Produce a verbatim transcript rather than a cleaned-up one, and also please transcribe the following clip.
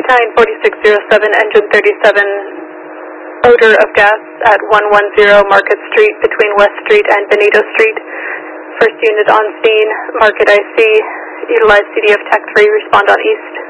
Battalion forty-six oh seven, Engine thirty-seven, odor of gas at one one zero Market Street between West Street and Benito Street. First unit on scene, Market I C, utilize C D F Tech three, respond on East.